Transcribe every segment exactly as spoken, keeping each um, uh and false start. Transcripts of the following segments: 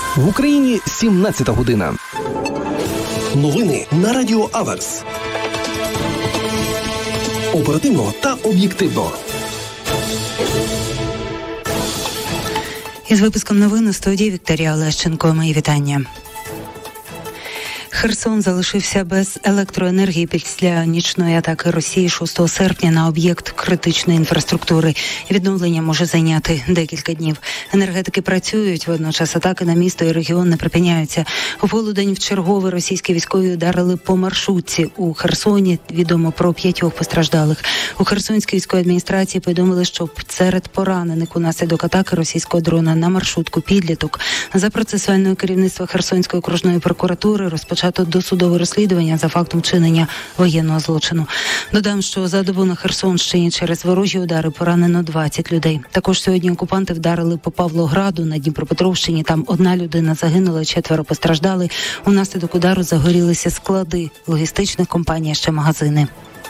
В Україні сімнадцята година. Новини на Радіо Аверс. Оперативно та об'єктивно. Із випуском новин у студії Вікторія Олещенко. Мої вітання. Херсон залишився без електроенергії після нічної атаки Росії шостого серпня на об'єкт критичної інфраструктури. Відновлення може зайняти декілька днів. Енергетики працюють, водночас атаки на місто і регіон не припиняються. У полудень вчергове російські військові ударили по маршрутці у Херсоні. Відомо про п'ятьох постраждалих. У Херсонській військовій адміністрації повідомили, що серед поранених унаслідок атаки російського дрона на маршрутку підліток. За процесуального керівництва Херсонської окружної прокуратури розпочали досудове розслідування за фактом вчинення воєнного злочину. Додам, що за добу на Херсонщині через ворожі удари поранено двадцять людей. Також сьогодні окупанти вдарили по Павлограду на Дніпропетровщині. Там одна людина загинула, четверо постраждали. Унаслідок удару загорілися склади логістичних компаній, ще магазини.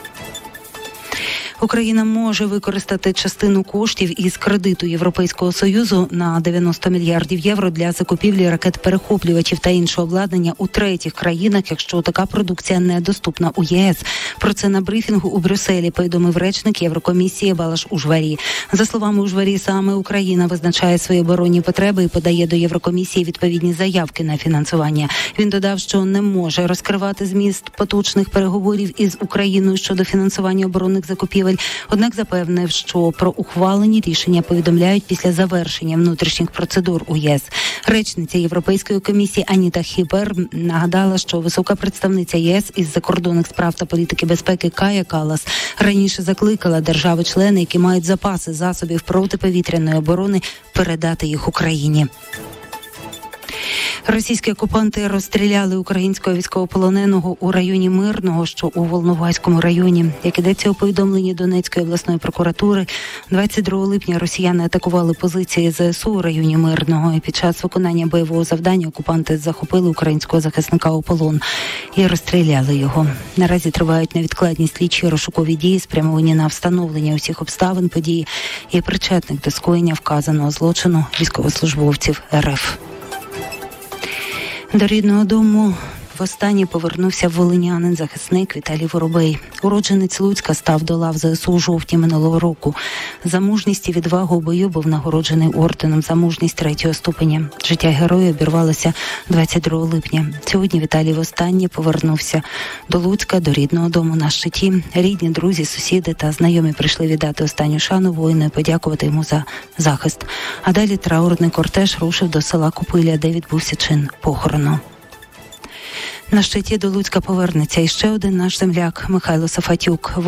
Україна може використати частину коштів із кредиту Європейського Союзу на дев'яносто мільярдів євро для закупівлі ракет-перехоплювачів та іншого обладнання у третіх країнах, якщо така продукція недоступна у ЄС. Про це на брифінгу у Брюсселі повідомив речник Єврокомісії Балаш Ужварі. За словами Ужварі, саме Україна визначає свої оборонні потреби і подає до Єврокомісії відповідні заявки на фінансування. Він додав, що не може розкривати зміст поточних переговорів із Україною щодо фінансування оборонних закупівель. Однак запевнив, що про ухвалені рішення повідомляють після завершення внутрішніх процедур у ЄС. Речниця Європейської комісії Аніта Хіпер нагадала, що висока представниця ЄС із закордонних справ та політики безпеки Кая Каллас раніше закликала держави-члени, які мають запаси засобів протиповітряної оборони, передати їх Україні. Російські окупанти розстріляли українського військовополоненого у районі Мирного, що у Волноваському районі. Як ідеться у повідомленні Донецької обласної прокуратури, двадцять другого липня росіяни атакували позиції ЗСУ у районі Мирного. І під час виконання бойового завдання окупанти захопили українського захисника у полон і розстріляли його. Наразі тривають невідкладні слідчі розшукові дії, спрямовані на встановлення усіх обставин події і причетних до скоєння вказаного злочину військовослужбовців РФ. До рідного дому востаннє повернувся волинянин, захисник Віталій Воробей. Уродженець Луцька став до лав ЗСУ у жовтні минулого року. За мужність і відвагу у бою був нагороджений орденом за мужність третього ступеня. Життя героя обірвалося двадцять другого липня. Сьогодні Віталій востаннє повернувся до Луцька, до рідного дому на щиті. Рідні, друзі, сусіди та знайомі прийшли віддати останню шану воїну і подякувати йому за захист. А далі траурний кортеж рушив до села Купиля, де відбувся чин похорону. На щиті до Луцька повернеться іще один наш земляк Михайло Сафатюк.